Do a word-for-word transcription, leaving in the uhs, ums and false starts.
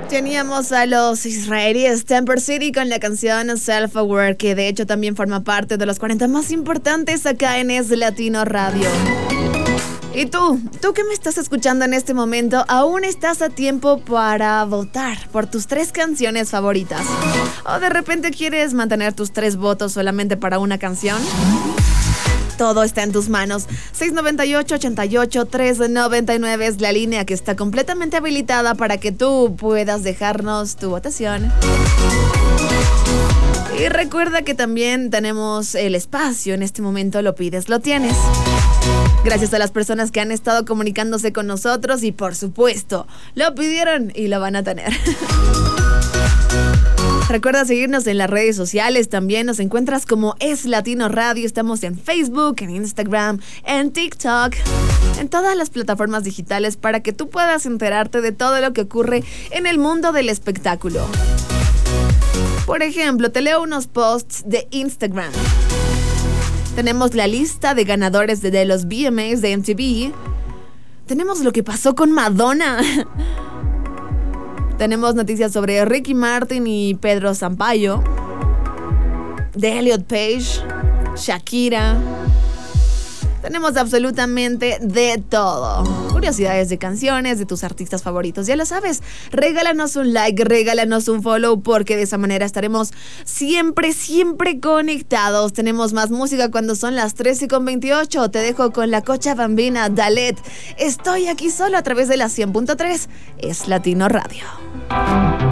Teníamos a los israelíes Temper City con la canción Self Aware, que de hecho también forma parte de los cuarenta más importantes acá en Es Latino Radio. Y tú, tú que me estás escuchando en este momento, aún estás a tiempo para votar por tus tres canciones favoritas. ¿O de repente quieres mantener tus tres votos solamente para una canción? Todo está en tus manos. seis nueve ocho, ocho ocho, tres nueve nueve es la línea que está completamente habilitada para que tú puedas dejarnos tu votación. Y recuerda que también tenemos el espacio. En este momento lo pides, lo tienes. Gracias a las personas que han estado comunicándose con nosotros y por supuesto, lo pidieron y lo van a tener. Recuerda seguirnos en las redes sociales, también nos encuentras como Es Latino Radio, estamos en Facebook, en Instagram, en TikTok, en todas las plataformas digitales para que tú puedas enterarte de todo lo que ocurre en el mundo del espectáculo. Por ejemplo, te leo unos posts de Instagram. Tenemos la lista de ganadores de, de los V M As de M T V. Tenemos lo que pasó con Madonna. Tenemos noticias sobre Ricky Martin y Pedro Sampaio, de Elliot Page, Shakira. Tenemos absolutamente de todo. Curiosidades de canciones, de tus artistas favoritos. Ya lo sabes, regálanos un like, regálanos un follow, porque de esa manera estaremos siempre, siempre conectados. Tenemos más música cuando son las trece con veintiocho. Te dejo con la Cochabambina, Dalet. Estoy aquí solo a través de la cien punto tres. Es Latino Radio.